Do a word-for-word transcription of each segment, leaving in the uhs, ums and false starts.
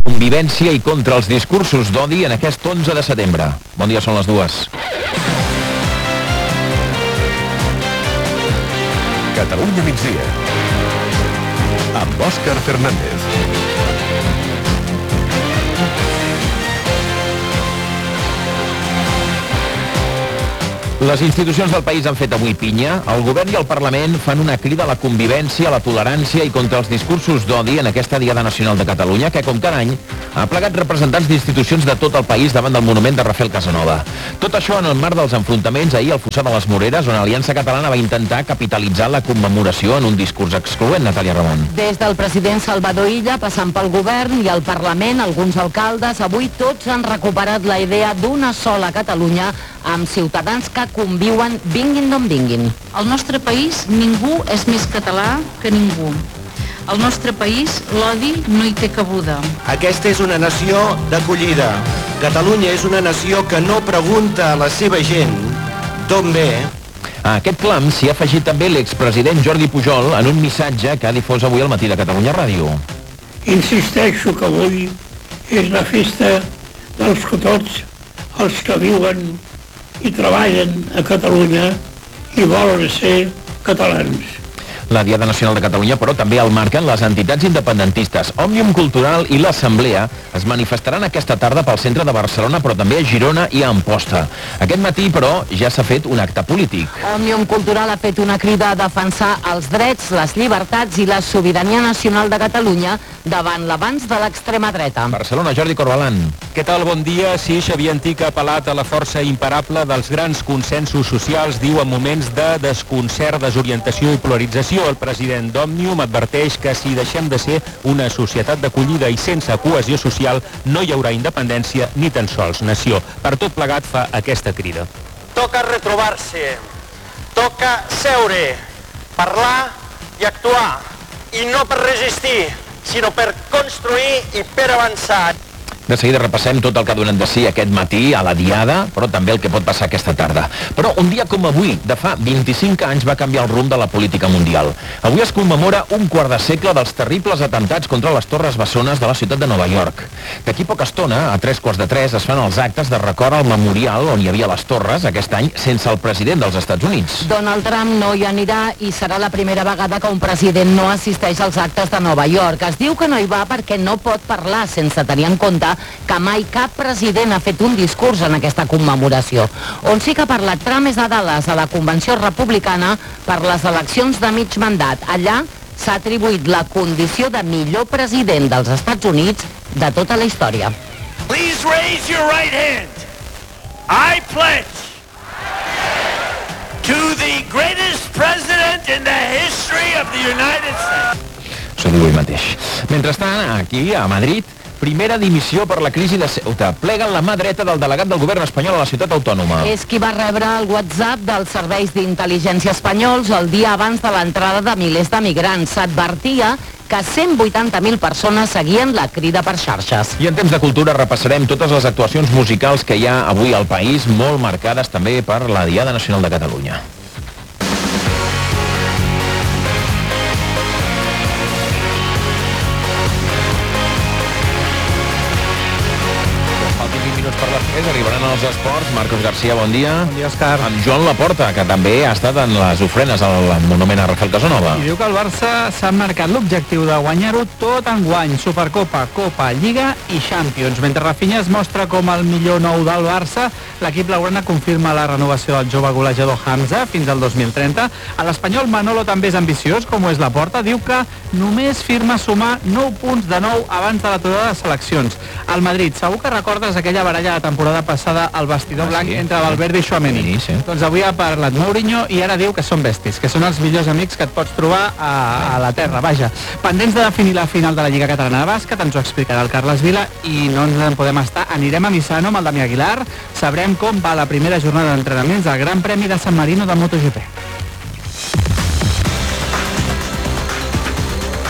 convivència i contra els discursos d'odi en aquest onze de setembre. Bon dia, són les dues. Catalunya migdia amb Òscar Fernández. Les institucions del país han fet avui pinya. El govern i el Parlament fan una crida a la convivència, a la tolerància i contra els discursos d'odi en aquesta Diada Nacional de Catalunya, que, com cada any, ha plegat representants d'institucions de tot el país davant del monument de Rafael Casanova. Tot això en el marc dels enfrontaments ahir al Fossar de les Moreres, on Aliança Catalana va intentar capitalitzar la commemoració en un discurs excloent. Natàlia Ramon. Des del president Salvador Illa, passant pel govern i el Parlament, alguns alcaldes, avui tots han recuperat la idea d'una sola Catalunya amb ciutadans que conviuen vinguin d'on vinguin. Al nostre país ningú és més català que ningú. Al nostre país l'odi no hi té cabuda. Aquesta és una nació d'acollida. Catalunya és una nació que no pregunta a la seva gent d'on ve. A aquest clam s'hi ha afegit també l'expresident Jordi Pujol en un missatge que ha difós avui al matí de Catalunya Ràdio. Insisteixo que avui és la festa dels que tots els que viuen i treballen a Catalunya i volen ser catalans. La Diada Nacional de Catalunya, però, també el marquen les entitats independentistes. Òmnium Cultural i l'Assemblea es manifestaran aquesta tarda pel centre de Barcelona, però també a Girona i a Amposta. Aquest matí, però, ja s'ha fet un acte polític. Òmnium Cultural ha fet una crida a defensar els drets, les llibertats i la sobirania nacional de Catalunya davant l'avanç de l'extrema dreta. Barcelona, Jordi Corbalan. Què tal? Bon dia. Sí, Xavier Antic ha apel·lat a la força imparable dels grans consensos socials, diu, en moments de desconcert, desorientació i polarització. El president d'Òmnium adverteix que si deixem de ser una societat d'acollida i sense cohesió social no hi haurà independència ni tan sols nació. Per tot plegat fa aquesta crida. Toca retrobar-se, toca seure, parlar i actuar, i no per resistir, sinó per construir i per avançar. De seguida repassem tot el que ha donat de si aquest matí a la Diada, però també el que pot passar aquesta tarda. Però un dia com avui, de fa vint-i-cinc anys, va canviar el rumb de la política mundial. Avui es commemora un quart de segle dels terribles atemptats contra les Torres Bessones de la ciutat de Nova York. D'aquí poca estona, a tres quarts de tres, es fan els actes de record al memorial on hi havia les torres, aquest any sense el president dels Estats Units. Donald Trump no hi anirà i serà la primera vegada que un president no assisteix als actes de Nova York. Es diu que no hi va perquè no pot parlar sense tenir en compte que mai cap president ha fet un discurs en aquesta commemoració. On sí que ha parlat Trump és a Dallas, a la Convenció Republicana per les eleccions de mig mandat. Allà s'ha atribuït la condició de millor president dels Estats Units de tota la història. Please raise your right hand. I pledge to the greatest president in the history of the United States. S'ho diu ell mateix. Mentrestant, aquí, a Madrid, primera dimissió per la crisi de Ceuta. Pleguen la mà dreta del delegat del govern espanyol a la ciutat autònoma. És qui va rebre el WhatsApp dels serveis d'intel·ligència espanyols el dia abans de l'entrada de milers de migrants. S'advertia que cent vuitanta mil persones seguien la crida per xarxes. I en temps de cultura repassarem totes les actuacions musicals que hi ha avui al país, molt marcades també per la Diada Nacional de Catalunya. Per les tres arribaran als esports. Marcos García, bon dia. Bon dia, Òscar. Amb Joan Laporta, que també ha estat en les ofrenes al monument a Rafael Casanova. I diu que el Barça s'ha marcat l'objectiu de guanyar-ho tot en guany. Supercopa, Copa, Lliga i Champions. Mentre Rafinha es mostra com el millor nou del Barça, l'equip blaugrana confirma la renovació del jove golejador Hamza fins al dos mil trenta. A l'espanyol Manolo també és ambiciós, com ho és Laporta. Diu que només firma sumar nou punts de nou abans de l'aturada de seleccions. Al Madrid, segur que recordes aquella baralla la temporada passada al vestidor ah, blanc sí. entre Valverde i Tchouaméni. Sí, sí. Doncs avui ha parlat Mourinho i ara diu que són bestis, que són els millors amics que et pots trobar a, a la terra. Vaja, pendents de definir la final de la Lliga Catalana de Bàsquet, ens ho explicarà el Carles Vila i no ens en podem estar. Anirem a Misano amb el Damià Aguilar, sabrem com va la primera jornada d'entrenaments del Gran Premi de San Marino de MotoGP. Moment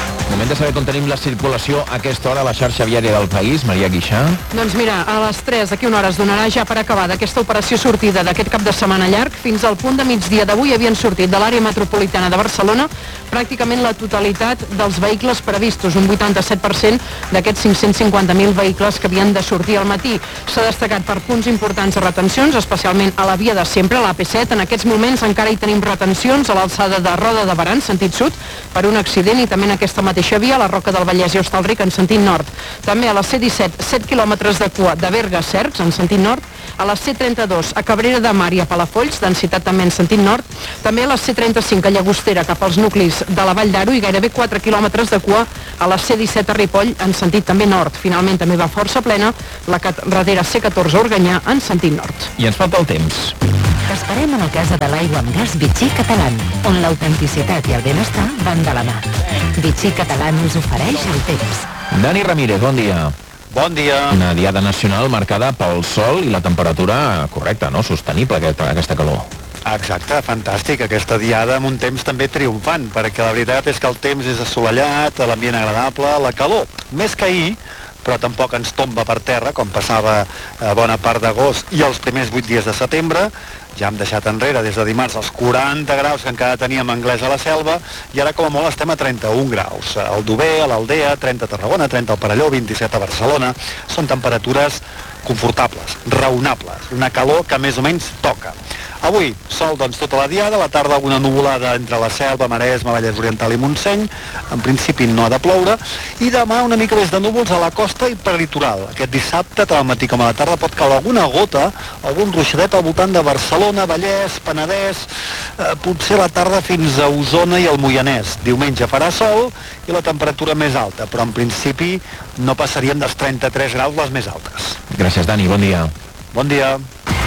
Hem de saber com tenim la circulació a aquesta hora a la xarxa viària del país. Maria Guixà. Doncs mira, a les tres, d'aquí una hora es donarà ja per acabada aquesta operació sortida d'aquest cap de setmana llarg. Fins al punt de migdia d'avui havien sortit de l'àrea metropolitana de Barcelona pràcticament la totalitat dels vehicles previstos, un vuitanta-set per cent d'aquests cinc-cents cinquanta mil vehicles que havien de sortir al matí. S'ha destacat per punts importants de retencions, especialment a la via de sempre, a l'A P set. En aquests moments encara hi tenim retencions a l'alçada de Roda de Barà, en sentit sud, per un accident, i també en aquesta mateixa via, la Roca del Vallès i Hostalric, en sentit nord. També a la C disset, set quilòmetres de cua de Berga a Cercs, en sentit nord. A la C trenta-dos, a Cabrera de Mar i a Palafolls, densitat també en sentit nord. També a la C trenta-cinc, a Llagostera, cap als nuclis de la Vall d'Aro, i gairebé quatre quilòmetres de cua a la C disset a Ripoll, en sentit també nord. Finalment també va força plena la carretera C catorze a Organyà, en sentit nord. I ens falta el temps. T'esperem a la Casa de l'Aigua amb Gas Vichy Catalán, on l'autenticitat i el benestar van de la mà. Vichy Catalán us ofereix el temps. Dani Ramírez, bon dia. Bon dia. Una diada nacional marcada pel sol i la temperatura correcta, no? Sostenible, aquesta, aquesta calor. Exacte, fantàstic, aquesta diada amb un temps també triomfant, perquè la veritat és que el temps és assolellat, l'ambient agradable, la calor, més que ahir, però tampoc ens tomba per terra, com passava a bona part d'agost i els primers vuit dies de setembre. Ja hem deixat enrere des de dimarts els quaranta graus que encara teníem Anglès a la Selva, i ara com a molt estem a trenta-un graus. Al Dover, a l'Aldea, trenta a Tarragona, trenta al Perelló, vint-i-set a Barcelona. Són temperatures confortables, raonables, una calor que més o menys toca. Avui, sol doncs tota la diada, a la tarda alguna nuvolada entre la Selva, Maresme, Vallès Oriental i Montseny, en principi no ha de ploure, i demà una mica més de núvols a la costa i per litoral. Aquest dissabte, tant al matí com a la tarda, pot caure alguna gota, algun ruixadet al voltant de Barcelona, Vallès, Penedès, eh, potser a la tarda fins a Osona i el Moianès. Diumenge farà sol i la temperatura més alta, però en principi no passaríem dels trenta-tres graus les més altes. Gràcies, Dani, bon dia. Bon dia.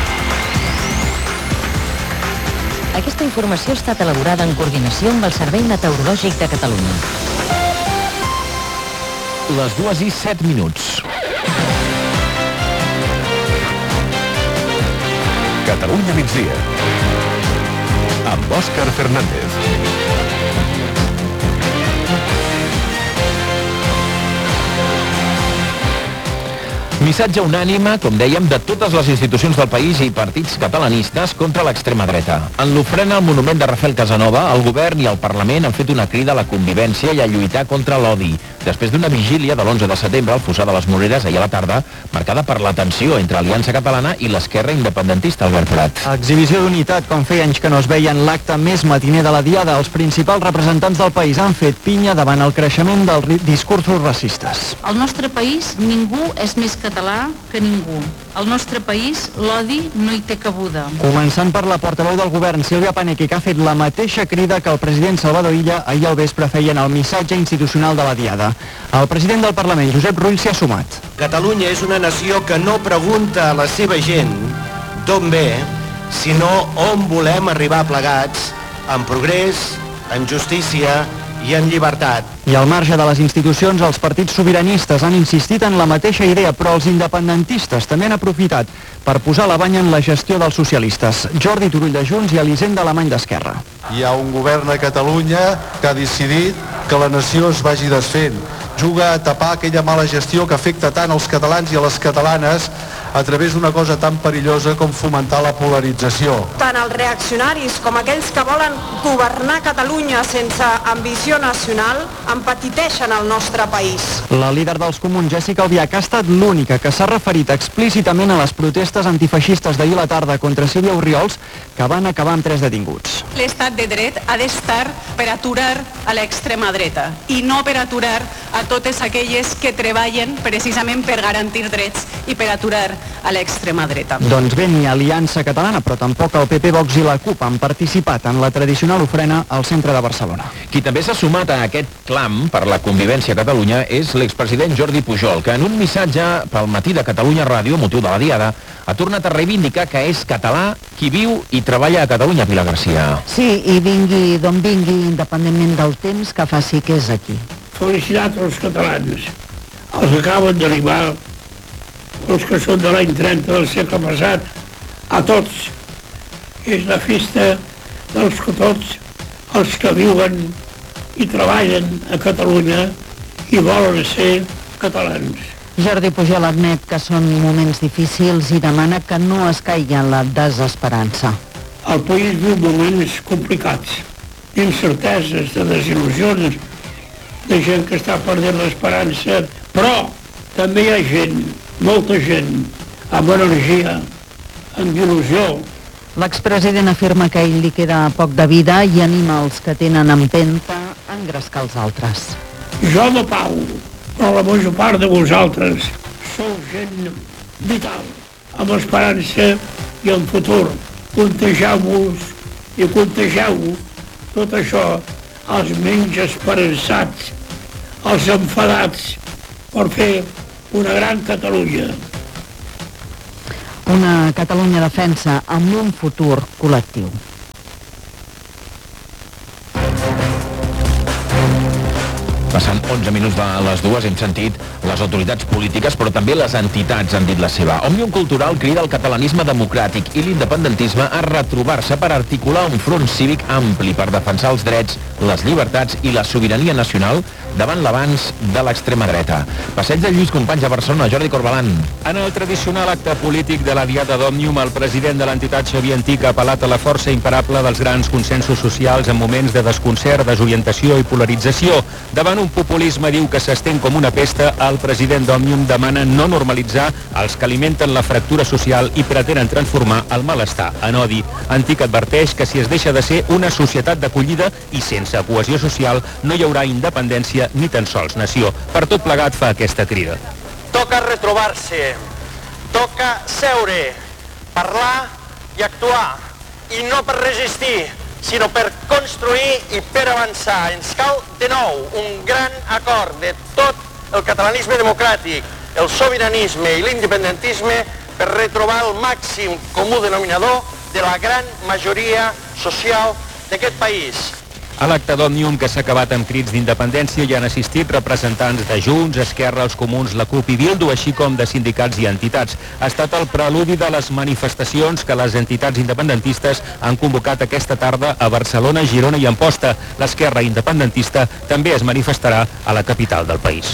Aquesta informació ha estat elaborada en coordinació amb el Servei Meteorològic de Catalunya. Les dues i set minuts. Catalunya migdia. Amb Òscar Fernández. Missatge unànime, com dèiem, de totes les institucions del país i partits catalanistes contra l'extrema dreta. En l'ofrena al monument de Rafael Casanova, el govern i el Parlament han fet una crida a la convivència i a lluitar contra l'odi, després d'una vigília de l'onze de setembre al Fossar de les Moreres ahir a la tarda, marcada per la tensió entre Aliança Catalana i l'esquerra independentista, Albert Prat. Exhibició d'unitat, com feia anys que no es veia en l'acte més matiner de la diada. Els principals representants del país han fet pinya davant el creixement dels discursos racistes. Al nostre país ningú és més català que ningú. Al nostre país l'odi no hi té cabuda. Començant per la portaveu del govern, Sílvia Paneque, que ha fet la mateixa crida que el president Salvador Illa ahir al vespre feien el missatge institucional de la diada. El president del Parlament, Josep Rull, s'hi ha sumat. Catalunya és una nació que no pregunta a la seva gent d'on ve, sinó on volem arribar plegats, en progrés, en justícia i en llibertat. I al marge de les institucions, els partits sobiranistes han insistit en la mateixa idea, però els independentistes també han aprofitat per posar la banya en la gestió dels socialistes. Jordi Turull de Junts i Elisenda Alemany d'Esquerra. Hi ha un govern a Catalunya que ha decidit que la nació es vagi desfent. Juga a tapar aquella mala gestió que afecta tant als catalans i a les catalanes a través d'una cosa tan perillosa com fomentar la polarització. Tant els reaccionaris com aquells que volen governar Catalunya sense ambició nacional empetiteixen el nostre país. La líder dels comuns, Jessica Albiach, ha estat l'única que s'ha referit explícitament a les protestes antifeixistes d'ahir a la tarda contra Sílvia Orriols, que van acabar amb tres detinguts. L'estat de dret ha d'estar per aturar a l'extrema dreta i no per aturar a totes aquelles que treballen precisament per garantir drets i per aturar a l'extrema dreta. Doncs bé, ni Aliança Catalana, però tampoc el P P, Vox i la CUP han participat en la tradicional ofrena al centre de Barcelona. Qui també s'ha sumat a aquest clam per la convivència a Catalunya és l'expresident Jordi Pujol, que en un missatge pel matí de Catalunya Ràdio, motiu de la diada, ha tornat a reivindicar que és català qui viu i treballa a Catalunya, Pilar Garcia. Sí, i vingui d'on vingui, independentment del temps que faci que és aquí. Felicitats als catalans, els que acaben d'arribar, els que són de l'any trenta del segle passat, a tots. És la festa dels que tots els que viuen i treballen a Catalunya i volen ser catalans. Jordi Pujol admet que són moments difícils i demana que no es caigui en la desesperança. El país viu moments complicats, d'incerteses, de desil·lusions, de gent que està perdent l'esperança, però també hi ha gent, molta gent, amb energia, amb il·lusió. L'expresident afirma que a ell li queda poc de vida i anima els que tenen empenta a engrescar els altres. Jo de pau, però la major part de vosaltres sou gent vital, amb esperança i en futur. Contegeu-vos i contegeu tot això als menys esperançats, als enfadats, per fer una gran Catalunya. Una Catalunya defensa amb un futur col·lectiu. Passant onze minuts de les dues, hem sentit les autoritats polítiques, però també les entitats han dit la seva. Òmnium Cultural crida el catalanisme democràtic i l'independentisme a retrobar-se per articular un front cívic ampli per defensar els drets, les llibertats i la sobirania nacional davant l'avanç de l'extrema dreta. Passeig de Lluís Companys a Barcelona, Jordi Corbalan. En el tradicional acte polític de la Diada d'Òmnium, el president de l'entitat Xavier Antich ha apel·lat a la força imparable dels grans consensos socials en moments de desconcert, desorientació i polarització. Davant un populisme, diu, que s'estén com una pesta, el president d'Òmnium demana no normalitzar els que alimenten la fractura social i pretenen transformar el malestar en odi. Antich adverteix que si es deixa de ser una societat d'acollida i sense cohesió social, no hi haurà independència ni tan sols nació. Per tot plegat fa aquesta crida. Toca retrobar-se, toca seure, parlar i actuar, i no per resistir, sinó per construir i per avançar. Ens cal de nou un gran acord de tot el catalanisme democràtic, el sobiranisme i l'independentisme per retrobar el màxim comú denominador de la gran majoria social d'aquest país. A l'acte d'Òmnium, que s'ha acabat amb crits d'independència, hi han assistit representants de Junts, Esquerra, els Comuns, la CUP i Bildu, així com de sindicats i entitats. Ha estat el preludi de les manifestacions que les entitats independentistes han convocat aquesta tarda a Barcelona, Girona i Amposta. L'Esquerra independentista també es manifestarà a la capital del país.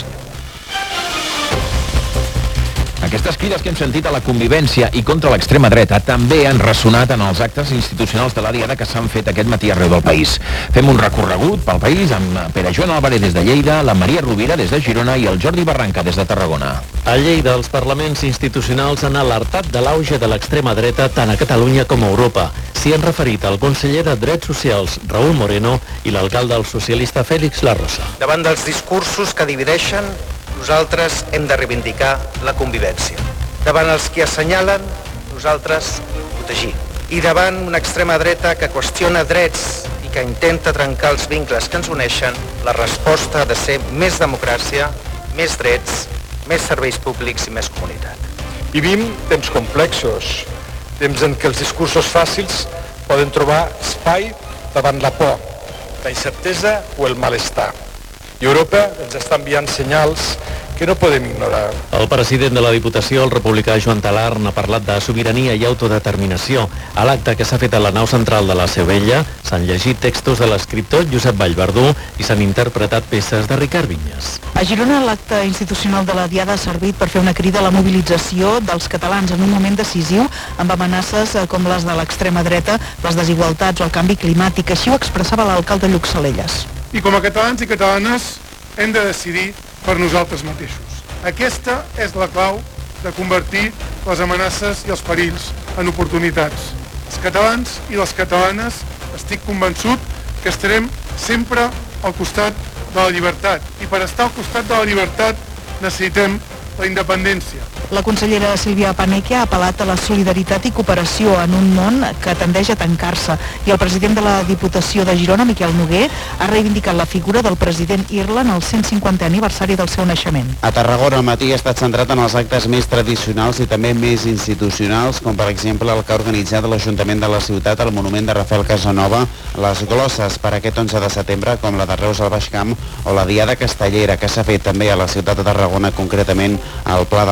Aquestes crides que hem sentit a la convivència i contra l'extrema dreta també han ressonat en els actes institucionals de la Diada que s'han fet aquest matí arreu del país. Fem un recorregut pel país amb Pere Joan Álvarez des de Lleida, la Maria Rovira des de Girona i el Jordi Barranca des de Tarragona. A Lleida, els parlaments institucionals han alertat de l'auge de l'extrema dreta tant a Catalunya com a Europa. S'hi han referit el conseller de Drets Socials, Raúl Moreno, i l'alcalde el socialista Félix Larrosa. Davant dels discursos que divideixen, nosaltres hem de reivindicar la convivència. Davant els que assenyalen, nosaltres protegir. I davant una extrema dreta que qüestiona drets i que intenta trencar els vincles que ens uneixen, la resposta ha de ser més democràcia, més drets, més serveis públics i més comunitat. Vivim temps complexos, temps en què els discursos fàcils poden trobar espai davant la por, la incertesa o el malestar. I Europa ens està enviant senyals que no podem ignorar. El president de la Diputació, el republicà Joan Talarn, ha parlat de sobirania i autodeterminació. A l'acte que s'ha fet a la nau central de la Seu Vella s'han llegit textos de l'escriptor Josep Vallverdú i s'han interpretat peces de Ricard Vinyes. A Girona, l'acte institucional de la Diada ha servit per fer una crida a la mobilització dels catalans en un moment decisiu amb amenaces com les de l'extrema dreta, les desigualtats o el canvi climàtic. Així ho expressava l'alcalde Lluc Salelles. I com a catalans i catalanes hem de decidir per nosaltres mateixos. Aquesta és la clau de convertir les amenaces i els perills en oportunitats. Els catalans i les catalanes estic convençut que estarem sempre al costat de la llibertat. I per estar al costat de la llibertat necessitem la independència. La consellera Sílvia Paneque ha apel·lat a la solidaritat i cooperació en un món que tendeix a tancar-se i el president de la Diputació de Girona, Miquel Noguer, ha reivindicat la figura del president Irla en el cent cinquantè aniversari del seu naixement. A Tarragona el matí ha estat centrat en els actes més tradicionals i també més institucionals, com per exemple el que ha organitzat l'Ajuntament de la ciutat al monument de Rafael Casanova, les glosses per aquest onze de setembre, com la de Reus al Baix Camp, o la Diada Castellera, que s'ha fet també a la ciutat de Tarragona, concretament al Pla de la Seu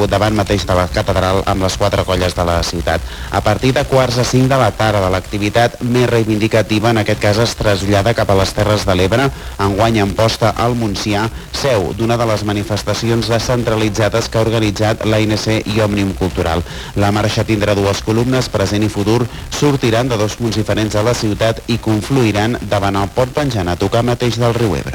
seu davant mateix de la catedral amb les quatre colles de la ciutat. A partir de quarts a cinc de la tarda, l'activitat més reivindicativa en aquest cas es trasllada cap a les Terres de l'Ebre, enguany en posta al Montsià, seu d'una de les manifestacions descentralitzades que ha organitzat l'A N C i Òmnium Cultural. La marxa tindrà dues columnes, present i futur, sortiran de dos punts diferents a la ciutat i confluiran davant el port penjant a tocar mateix del riu Ebre.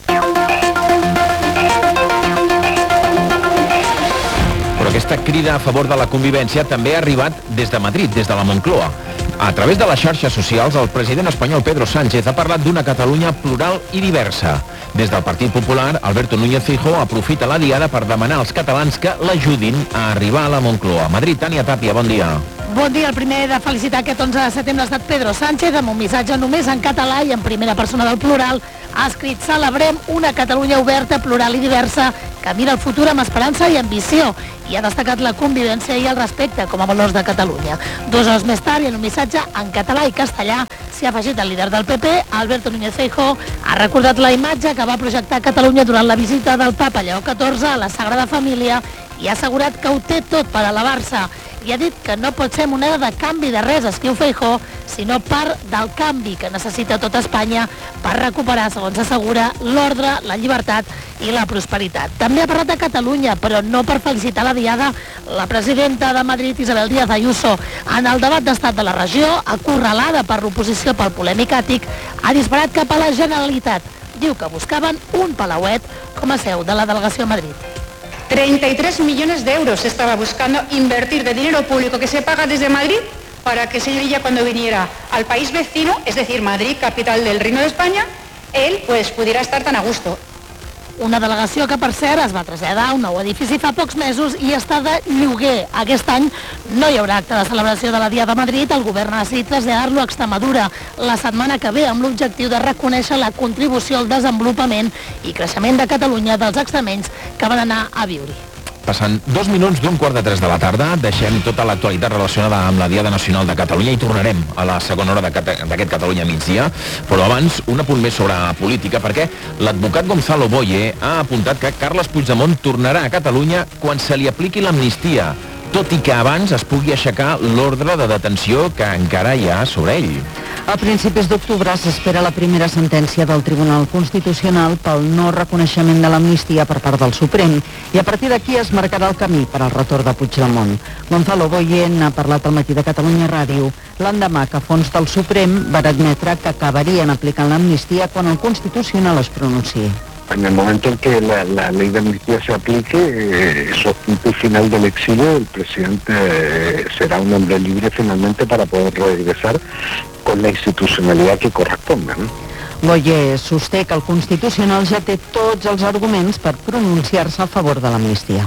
Però aquesta crida a favor de la convivència també ha arribat des de Madrid, des de la Moncloa. A través de les xarxes socials, el president espanyol Pedro Sánchez ha parlat d'una Catalunya plural i diversa. Des del Partit Popular, Alberto Núñez Feijóo aprofita la diada per demanar als catalans que l'ajudin a arribar a la Moncloa. Madrid, Tània Tàpia, bon dia. Bon dia. El primer de felicitar aquest onze de setembre ha estat Pedro Sánchez, amb un missatge només en català i en primera persona del plural. Ha escrit: celebrem una Catalunya oberta, plural i diversa, que mira el futur amb esperança i ambició. I ha destacat la convivència i el respecte com a valors de Catalunya. Dos hores més tard, i en un missatge en català i castellà, s'hi ha afegit el líder del P P, Alberto Núñez Feijóo. Ha recordat la imatge que va projectar Catalunya durant la visita del papa Lleó catorze a la Sagrada Família i ha assegurat que ho té tot per elevar-se. I ha dit que no pot ser moneda de canvi de res, escriu Feijóo, sinó part del canvi que necessita tota Espanya per recuperar, segons assegura, l'ordre, la llibertat i la prosperitat. També ha parlat de Catalunya, però no per felicitar la diada. La presidenta de Madrid, Isabel Díaz Ayuso, en el debat d'estat de la regió, acorralada per l'oposició pel polèmic àtic, ha disparat cap a la Generalitat. Diu que buscaven un palauet com a seu de la delegació a Madrid. treinta y tres millones de euros estaba buscando invertir de dinero público que se paga desde Madrid para que ella, cuando viniera al país vecino, es decir, Madrid, capital del Reino de España, él pues pudiera estar tan a gusto. Una delegació que, per cert, es va traslladar a un nou edifici fa pocs mesos i està de lloguer. Aquest any no hi haurà acte de celebració de la Diada a Madrid. El govern ha decidit traslladar-lo a Extremadura la setmana que ve, amb l'objectiu de reconèixer la contribució al desenvolupament i creixement de Catalunya dels extremenys que van anar a viure. Passant dos minuts d'un quart de tres de la tarda, deixem tota l'actualitat relacionada amb la Diada Nacional de Catalunya i tornarem a la segona hora d'aquest Catalunya migdia. Però abans, un apunt més sobre política, perquè l'advocat Gonzalo Boye ha apuntat que Carles Puigdemont tornarà a Catalunya quan se li apliqui l'amnistia, tot i que abans es pugui aixecar l'ordre de detenció que encara hi ha sobre ell. A principis d'octubre s'espera la primera sentència del Tribunal Constitucional pel no reconeixement de l'amnistia per part del Suprem i a partir d'aquí es marcarà el camí per al retorn de Puigdemont. Gonzalo Boye n'ha parlat al matí de Catalunya Ràdio l'endemà que fons del Suprem va admetre que acabarien aplicant l'amnistia quan el Constitucional es pronunciï. En el momento en que la, la ley de amnistía se aplique, eh, eso punto final del exilio, el presidente eh, será un hombre libre finalmente para poder regresar con la institucionalidad que corresponda, ¿no? Boye sosté que el Constitucional ja té tots els arguments per pronunciar-se a favor de l'amnistia.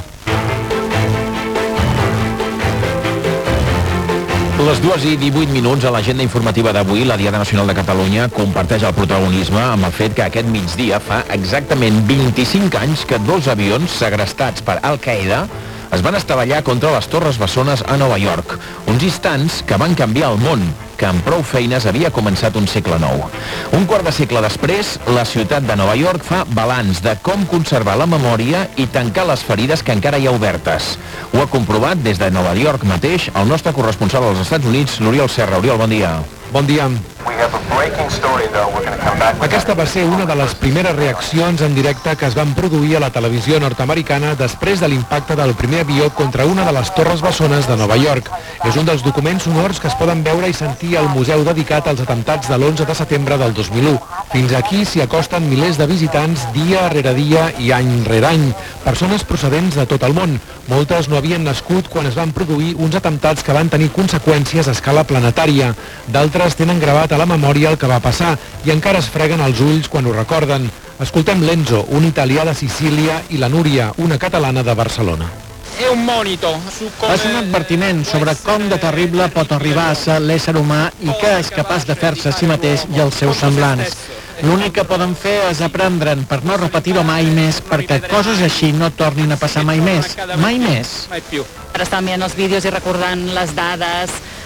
Les dues i divuit minuts a l'agenda informativa d'avui, la Diada Nacional de Catalunya comparteix el protagonisme amb el fet que aquest migdia fa exactament vint-i-cinc anys que dos avions segrestats per Al-Qaeda es van estavellar contra les Torres Bessones a Nova York. Uns instants que van canviar el món, que amb prou feines havia començat un segle nou. Un quart de segle després, la ciutat de Nova York fa balanç de com conservar la memòria i tancar les ferides que encara hi ha obertes. Ho ha comprovat des de Nova York mateix el nostre corresponsal als Estats Units, l'Oriol Serra. Oriol, bon dia. Bon dia. Aquesta va ser una de les primeres reaccions en directe que es van produir a la televisió nord-americana després de l'impacte del primer avió contra una de les Torres Bessones de Nova York. És un dels documents sonors que es poden veure i sentir al museu dedicat als atemptats de l'onze de setembre del dos mil u. Fins aquí s'hi acosten milers de visitants dia rere dia i any rere any. Persones procedents de tot el món. Moltes no havien nascut quan es van produir uns atemptats que van tenir conseqüències a escala planetària. D'altres tenen gravat a la memòria el que va passar i encara es freguen els ulls quan ho recorden. Escoltem l'Enzo, un italià de Sicília, i la Núria, una catalana de Barcelona. És un monito. És un advertiment sobre com de terrible pot arribar a ser l'ésser humà i què és capaç de fer-se a si mateix i als seus semblants. L'únic que poden fer és aprendre'n per no repetir-ho mai més, perquè coses així no tornin a passar mai més. Mai més. Ara estan mirant els vídeos i recordant les dades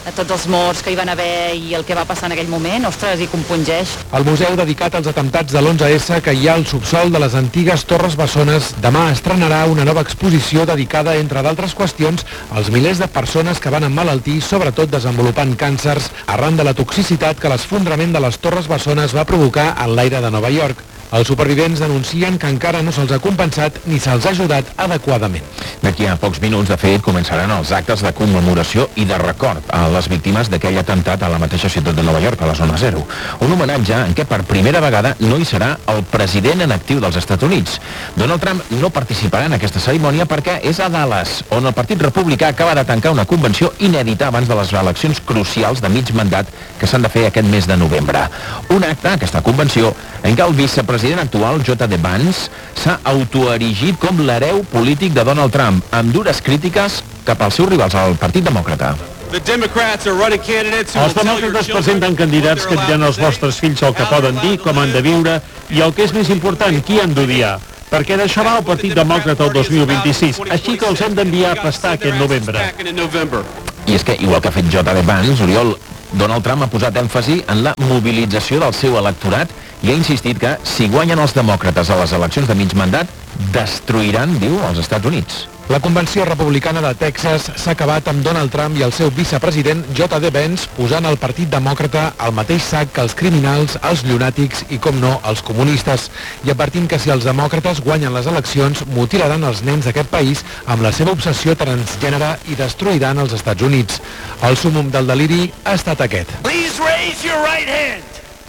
tots els morts que hi van haver i el que va passar en aquell moment, ostres, i compungeix. El museu dedicat als atemptats de l'onze essa, que hi ha al subsol de les antigues Torres Bessones, demà estrenarà una nova exposició dedicada, entre d'altres qüestions, als milers de persones que van emmalaltir, sobretot desenvolupant càncers, arran de la toxicitat que l'esfondrament de les Torres Bessones va provocar en l'aire de Nova York. Els supervivents denuncien que encara no se'ls ha compensat ni se'ls ha ajudat adequadament. D'aquí a pocs minuts, de fet, començaran els actes de commemoració i de record a les víctimes d'aquell atemptat a la mateixa ciutat de Nova York, a la zona zero. Un homenatge en què per primera vegada no hi serà el president en actiu dels Estats Units. Donald Trump no participarà en aquesta cerimònia perquè és a Dallas, on el Partit Republicà acaba de tancar una convenció inèdita abans de les eleccions crucials de mig mandat que s'han de fer aquest mes de novembre. Un acte, aquesta convenció, en què el vicepresident El president actual, J D Vance, s'ha autoerigit com l'hereu polític de Donald Trump, amb dures crítiques cap als seus rivals al Partit Demòcrata. Els demòcrates presenten candidats que diran als vostres fills el que poden dir, com han de viure i el que és més important, qui han d'odiar. Perquè d'això va el Partit Demòcrata el dos mil vint-i-sis, així que els hem d'enviar a pastar aquest novembre. I és que, igual que ha fet J D Vance, Oriol, Donald Trump ha posat èmfasi en la mobilització del seu electorat i ha insistit que, si guanyen els demòcrates a les eleccions de mig mandat, destruiran, diu, els Estats Units. La convenció republicana de Texas s'ha acabat amb Donald Trump i el seu vicepresident J D Vance posant el Partit Demòcrata al mateix sac que els criminals, els llunàtics i, com no, els comunistes, i advertint que si els demòcrates guanyen les eleccions mutilaran els nens d'aquest país amb la seva obsessió transgènere i destruiran els Estats Units. El súmmum del deliri ha estat aquest. Please raise your right hand.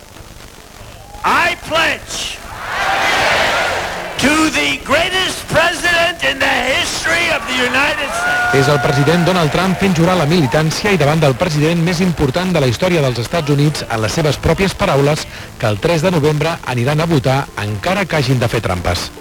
I pledge to the greatest president in the history of the United States. És el president Donald Trump fent jurar la militància i davant del president més important de la història dels Estats Units, en les seves pròpies paraules, que el tres de novembre aniran a votar encara que hagin de fer trampes.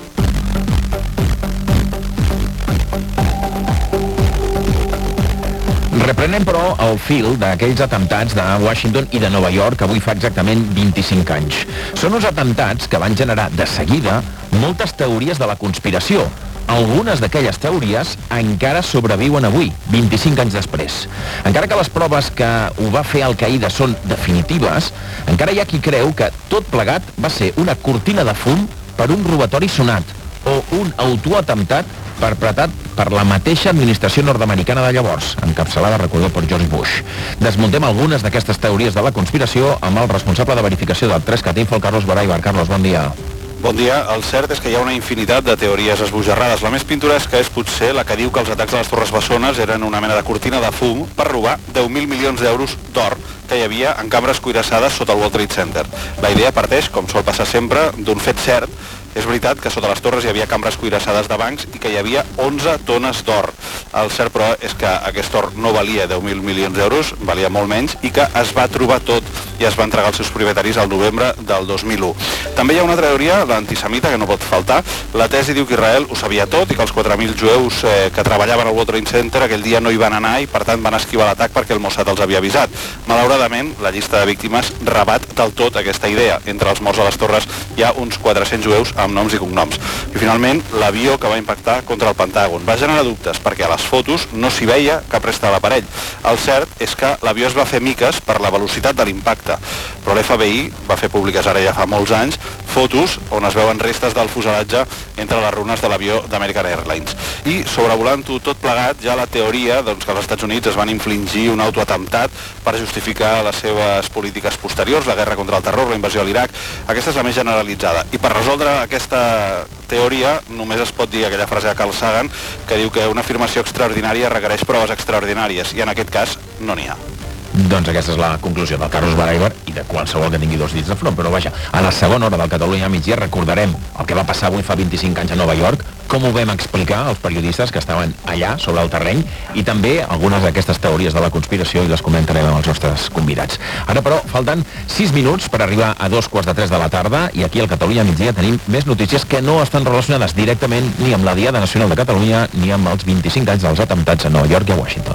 Reprenem, però, el fil d'aquells atemptats de Washington i de Nova York, que avui fa exactament vint-i-cinc anys. Són uns atemptats que van generar de seguida moltes teories de la conspiració. Algunes d'aquelles teories encara sobreviuen avui, vint-i-cinc anys després. Encara que les proves que ho va fer Al-Qaeda són definitives, encara hi ha qui creu que tot plegat va ser una cortina de fum per un robatori sonat o un autoatemptat perpetrat per la mateixa administració nord-americana de llavors, encapçalada, recordeu, per George Bush. Desmuntem algunes d'aquestes teories de la conspiració amb el responsable de verificació del tres cat Info, el Carlos Baraibar. Carlos, bon dia. Bon dia. El cert és que hi ha una infinitat de teories esbojarrades. La més pintoresca és potser la que diu que els atacs a les Torres Bessones eren una mena de cortina de fum per robar deu mil milions d'euros d'or que hi havia en cambres cuirassades sota el World Trade Center. La idea parteix, com sol passar sempre, d'un fet cert. És veritat que sota les torres hi havia cambres cuirassades de bancs i que hi havia onze tones d'or. El cert, però, és que aquest or no valia deu mil milions d'euros, valia molt menys, i que es va trobar tot i es va entregar als seus propietaris al novembre del dos mil u. També hi ha una teoria, l'antisemita, que no pot faltar. La tesi diu que Israel ho sabia tot i que els quatre mil jueus eh, que treballaven al World Trade Center aquell dia no hi van anar i, per tant, van esquivar l'atac perquè el Mossad els havia avisat. Malauradament, la llista de víctimes rebat del tot aquesta idea. Entre els morts a les torres hi ha uns quatre-cents jueus amb noms i cognoms. I finalment, l'avió que va impactar contra el Pentàgon va generar dubtes perquè a les fotos no s'hi veia cap resta de l'aparell. El cert és que l'avió es va fer miques per la velocitat de l'impacte, però l'F B I va fer públiques ara ja fa molts anys fotos on es veuen restes del fuselatge entre les runes de l'avió d'American Airlines. I sobrevolant-ho tot plegat, ja la teoria doncs, que els Estats Units es van infligir un autoatemptat per justificar les seves polítiques posteriors, la guerra contra el terror, la invasió a l'Iraq. Aquesta és la més generalitzada. I per resoldre aquesta teoria només es pot dir aquella frase de Carl Sagan que diu que una afirmació extraordinària requereix proves extraordinàries i en aquest cas no n'hi ha. Doncs aquesta és la conclusió del Carlos Baraibar i de qualsevol que tingui dos dits de front, però vaja, a la segona hora del Catalunya a migdia recordarem el que va passar avui fa vint-i-cinc anys a Nova York, com ho vam explicar als periodistes que estaven allà sobre el terreny i també algunes d'aquestes teories de la conspiració i les comentarem amb els nostres convidats. Ara, però, falten sis minuts per arribar a dos quarts de tres de la tarda i aquí al Catalunya a migdia tenim més notícies que no estan relacionades directament ni amb la Diada Nacional de Catalunya ni amb els vint-i-cinc anys dels atemptats a Nova York i a Washington.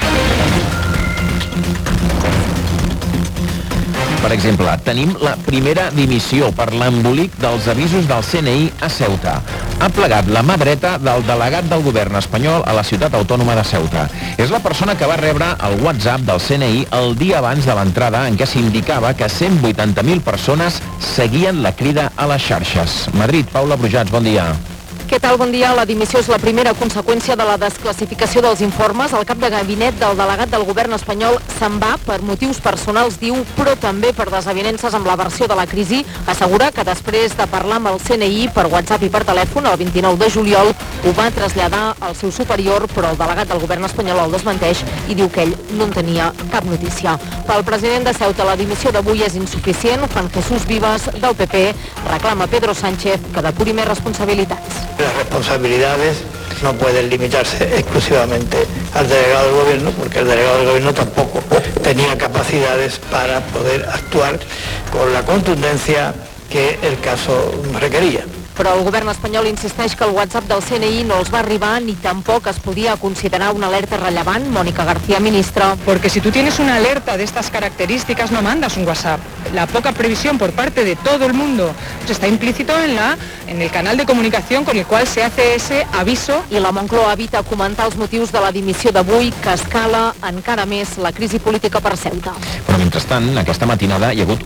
Per exemple, tenim la primera dimissió per l'embolic dels avisos del C N I a Ceuta. ha plegat la mà dreta del delegat del govern espanyol a la ciutat autònoma de Ceuta. És la persona que va rebre el WhatsApp del C N I el dia abans de l'entrada en què s'indicava que cent vuitanta mil persones seguien la crida a les xarxes. Madrid, Paula Brujats, bon dia. Què tal? Bon dia. La dimissió és la primera conseqüència de la desclassificació dels informes. El cap de gabinet del delegat del govern espanyol se'n va per motius personals, diu, però també per desavinences amb la versió de la crisi. Assegura que després de parlar amb el C N I per WhatsApp i per telèfon el vint-i-nou de juliol ho va traslladar al seu superior, però el delegat del govern espanyol el desmenteix i diu que ell no en tenia cap notícia. Pel president de Ceuta, la dimissió d'avui és insuficient. Juan Jesús Vivas, del P P, reclama a Pedro Sánchez que depuri més responsabilitats. Las responsabilidades no pueden limitarse exclusivamente al delegado del gobierno, porque el delegado del gobierno tampoco tenía capacidades para poder actuar con la contundencia que el caso requería. Però el govern espanyol insisteix que el WhatsApp del C N I no els va arribar ni tampoc es podia considerar una alerta rellevant. Mónica García, ministra. Porque si tú tienes una alerta de estas características no mandas un WhatsApp. La poca previsión por parte de todo el mundo pues está implícito en, la, en el canal de comunicación con el cual se hace ese aviso. I la Moncloa evita comentar els motius de la dimissió d'avui, que escala encara més la crisi política per Ceuta. Però mentrestant, aquesta matinada hi ha hagut